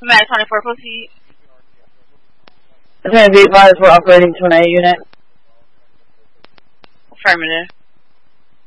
Matt 24, proceed. Attorney, be advised we're operating to an A unit. Affirmative.